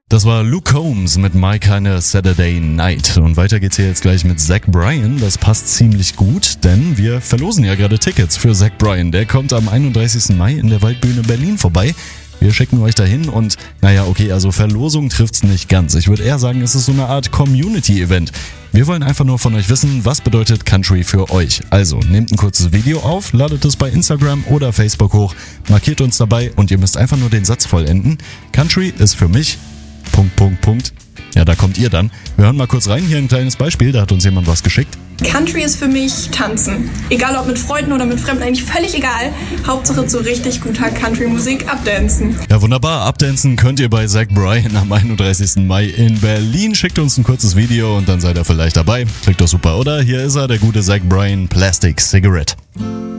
Das war Luke Combs mit My Kinda Saturday Night. Und weiter geht's hier jetzt gleich mit Zach Bryan. Das passt ziemlich gut, denn wir verlosen ja gerade Tickets für Zach Bryan. Der kommt am 31. Mai in der Waldbühne Berlin vorbei. Wir schicken euch dahin und naja, okay, also Verlosung trifft's nicht ganz. Ich würde eher sagen, es ist so eine Art Community-Event. Wir wollen einfach nur von euch wissen, was bedeutet Country für euch. Also nehmt ein kurzes Video auf, ladet es bei Instagram oder Facebook hoch, markiert uns dabei und ihr müsst einfach nur den Satz vollenden. Country ist für mich... ... Ja, da kommt ihr dann. Wir hören mal kurz rein. Hier ein kleines Beispiel, da hat uns jemand was geschickt. Country ist für mich Tanzen. Egal ob mit Freunden oder mit Fremden, eigentlich völlig egal. Hauptsache zu richtig guter Country-Musik abdancen. Ja, wunderbar. Abdancen könnt ihr bei Zach Bryan am 31. Mai in Berlin. Schickt uns ein kurzes Video und dann seid ihr vielleicht dabei. Klingt doch super, oder? Hier ist er, der gute Zach Bryan, Plastic Cigarette.